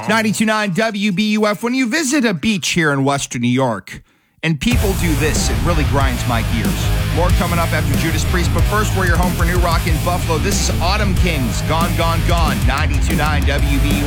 92.9 WBUF. When you visit a beach here in Western New York and people do this, it really grinds my gears. More coming up after Judas Priest, but first we're your home for New Rock in Buffalo. This is Autumn Kings, Gone, Gone, Gone, 92.9 WBUF.